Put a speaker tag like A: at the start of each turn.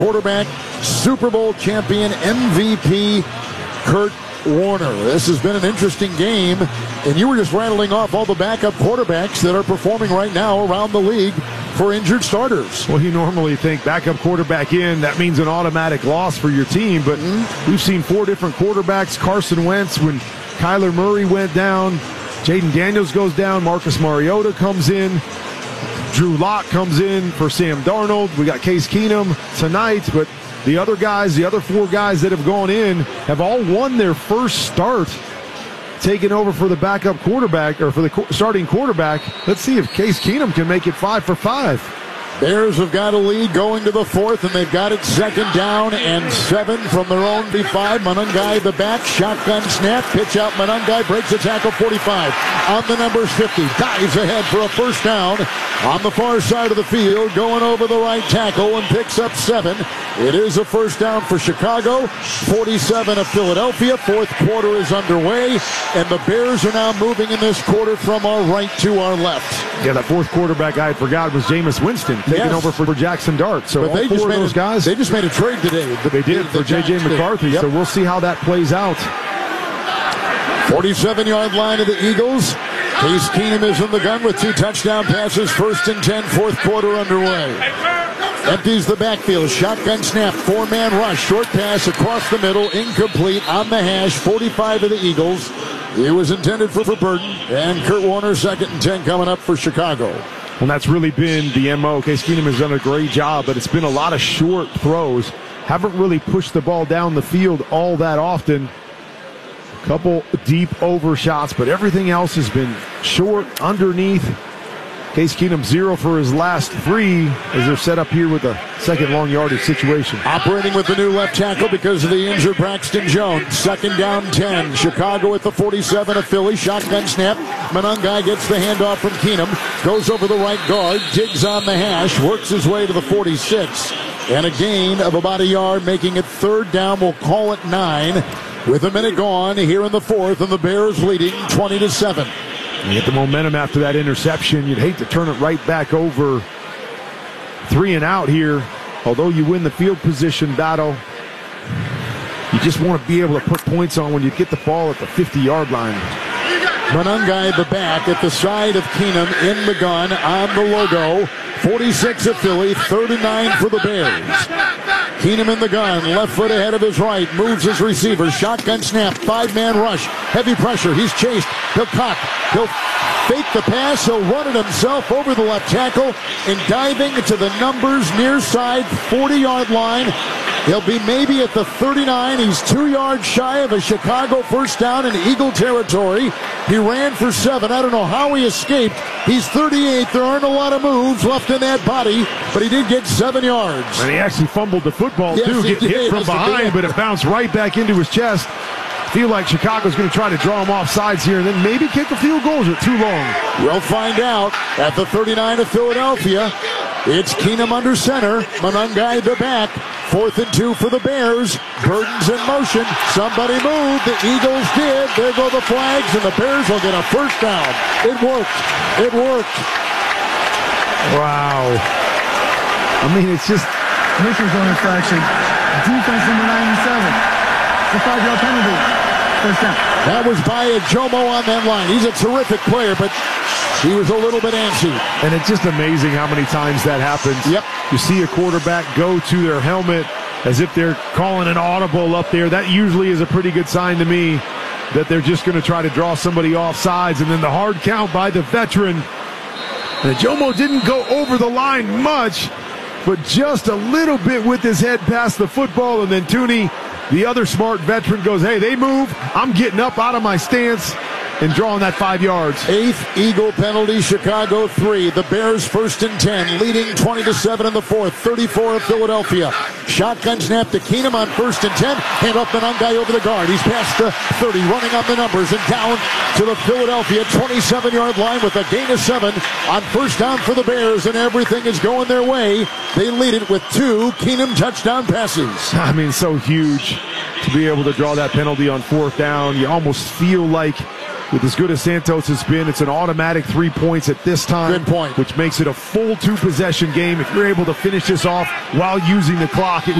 A: quarterback, Super Bowl champion, MVP, Kurt Warner. This has been an interesting game, and you were just rattling off all the backup quarterbacks that are performing right now around the league for injured starters.
B: Well, you normally think backup quarterback in, that means an automatic loss for your team, but we've seen 4 different quarterbacks. Carson Wentz, when Kyler Murray went down, Jaden Daniels goes down, Marcus Mariota comes in, Drew Lock comes in for Sam Darnold. We got Case Keenum tonight, but the other guys, the other 4 guys that have gone in, have all won their first start taking over for the backup quarterback, or for the starting quarterback. Let's see if Case Keenum can make it 5 for 5.
A: Bears have got a lead going to the 4th, and they've got it 2nd down and 7 from their own 5. Monangai the back, shotgun snap, pitch out. Monangai breaks the tackle, 45 on the numbers 50, dives ahead for a first down on the far side of the field, going over the right tackle and picks up 7. It is a first down for Chicago, 47 of Philadelphia. 4th quarter is underway, and the Bears are now moving in this quarter from our right to our left.
B: Yeah, that 4th quarterback I forgot was Jameis Winston, taking over for Jackson Dart. So
A: but
B: all 4 of those guys,
A: they just made a trade today.
B: They did for J.J. McCarthy. Yep. So we'll see how that plays out.
A: 47-yard line of the Eagles. Case Keenum is in the gun with 2 touchdown passes. 1st and 10, 4th quarter underway. Empties the backfield. Shotgun snap. 4-man rush. Short pass across the middle. Incomplete on the hash. 45 of the Eagles. It was intended for Burton. And Kurt Warner, 2nd and 10 coming up for Chicago.
B: And that's really been the MO. Case Keenum has done a great job, but it's been a lot of short throws. Haven't really pushed the ball down the field all that often. A couple deep overshots, but everything else has been short, underneath. Case Keenum 0 for his last 3 as they're set up here with a second long yardage situation.
A: Operating with the new left tackle because of the injured Braxton Jones. 2nd down 10. Chicago at the 47 of Philly. Shotgun snap. Monangai gets the handoff from Keenum. Goes over the right guard. Digs on the hash. Works his way to the 46. And a gain of about a yard, making it 3rd down. We'll call it 9. With a minute gone here in the 4th, and the Bears leading 20-7.
B: You get the momentum after that interception. You'd hate to turn it right back over. 3 and out here. Although you win the field position battle, you just want to be able to put points on when you get the ball at the 50-yard line.
A: Monangai the back at the side of Keenum in the gun on the logo. 46 of Philly, 3rd and 9 for the Bears. Keenum in the gun, left foot ahead of his right, moves his receiver, shotgun snap, 5-man rush, heavy pressure, he's chased, he'll cock, he'll fake the pass, he'll run it himself over the left tackle, and diving to the numbers near side 40-yard line. He'll be maybe at the 39. He's 2 yards shy of a Chicago first down in Eagle territory. He ran for 7. I don't know how he escaped. He's 38. There aren't a lot of moves left in that body, but he did get 7 yards.
B: And he actually fumbled the football, too. Get hit from behind, but it bounced right back into his chest. Feel like Chicago's going to try to draw him off sides here and then maybe kick a field goal. Is it too long?
A: We'll find out at the 39 of Philadelphia. It's Keenum under center. Monangai the back. 4th and 2 for the Bears. Burton's in motion. Somebody moved. The Eagles did. There go the flags, and the Bears will get a first down. It worked. It worked.
B: Wow. I mean, it's just...
C: Mission zone infraction. Defense number 97. The 5-yard penalty. First down.
A: That was by Jomo on that line. He's a terrific player, but he was a little bit antsy.
B: And it's just amazing how many times that happens.
A: Yep.
B: You see a quarterback go to their helmet as if they're calling an audible up there. That usually is a pretty good sign to me that they're just going to try to draw somebody off sides. And then the hard count by the veteran. And Jomo didn't go over the line much, but just a little bit with his head past the football. And then Tooney, the other smart veteran, goes, hey, they move. I'm getting up out of my stance and drawing that 5 yards.
A: 8th Eagle penalty, Chicago 3. The Bears 1st and 10, leading 20-7 in the 4th. 34 of Philadelphia. Shotgun snap to Keenum on 1st and 10. Hand off Monangai over the guard. He's past the 30, running up the numbers and down to the Philadelphia 27-yard line with a gain of 7 on first down for the Bears, and everything is going their way. They lead it with 2 Keenum touchdown passes.
B: I mean, so huge to be able to draw that penalty on 4th down. You almost feel like with as good as Santos has been, it's an automatic 3 points at this time.
A: Good point.
B: Which makes it a full 2-possession game. If you're able to finish this off while using the clock, it